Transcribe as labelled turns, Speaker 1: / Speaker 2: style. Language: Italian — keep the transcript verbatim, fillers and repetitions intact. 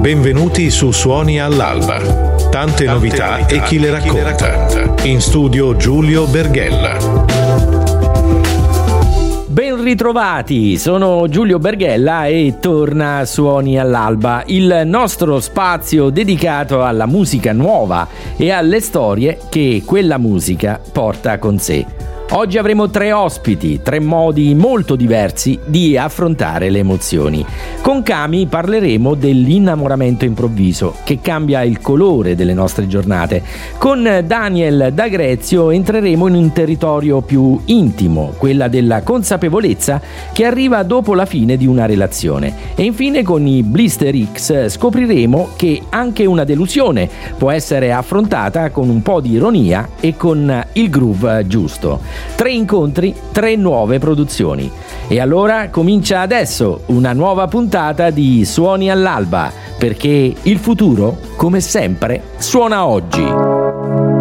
Speaker 1: Benvenuti su Suoni all'Alba. Tante, Tante novità, novità e chi le racconta. racconta. In studio Giulio Berghella.
Speaker 2: Ben ritrovati, sono Giulio Berghella e torna Suoni all'Alba, il nostro spazio dedicato alla musica nuova e alle storie che quella musica porta con sé. Oggi avremo tre ospiti, tre modi molto diversi di affrontare le emozioni. Con Cami parleremo dell'innamoramento improvviso che cambia il colore delle nostre giornate. Con Daniel D'Agrezio entreremo in un territorio più intimo, quella della consapevolezza che arriva dopo la fine di una relazione. E infine con i Blister X scopriremo che anche una delusione può essere affrontata con un po' di ironia e con il groove giusto. Tre incontri, tre nuove produzioni. E allora comincia adesso una nuova puntata di Suoni all'Alba, perché il futuro, come sempre, suona oggi.